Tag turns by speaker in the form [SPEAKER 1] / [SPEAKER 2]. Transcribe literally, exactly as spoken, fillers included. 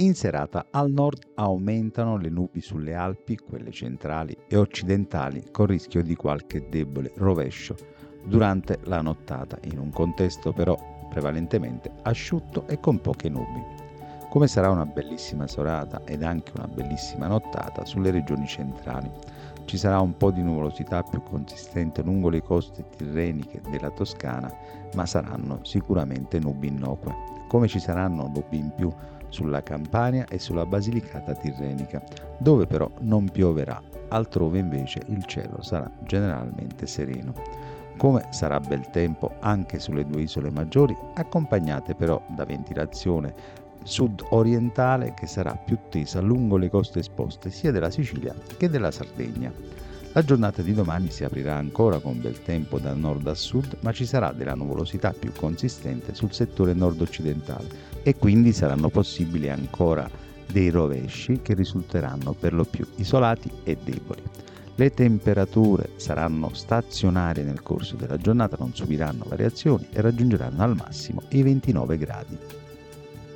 [SPEAKER 1] In serata al nord aumentano le nubi sulle Alpi, quelle centrali e occidentali, con rischio di qualche debole rovescio durante la nottata, in un contesto però prevalentemente asciutto e con poche nubi. Come sarà una bellissima serata ed anche una bellissima nottata sulle regioni centrali. Ci sarà un po' di nuvolosità più consistente lungo le coste tirreniche della Toscana, ma saranno sicuramente nubi innocue, come ci saranno nubi in più sulla Campania e sulla Basilicata tirrenica, dove però non pioverà, altrove invece il cielo sarà generalmente sereno. Come sarà bel tempo anche sulle due isole maggiori, accompagnate però da ventilazione sud-orientale che sarà più tesa lungo le coste esposte sia della Sicilia che della Sardegna. La giornata di domani si aprirà ancora con bel tempo da nord a sud, ma ci sarà della nuvolosità più consistente sul settore nord-occidentale e quindi saranno possibili ancora dei rovesci che risulteranno per lo più isolati e deboli. Le temperature saranno stazionarie nel corso della giornata, non subiranno variazioni e raggiungeranno al massimo i ventinove gradi.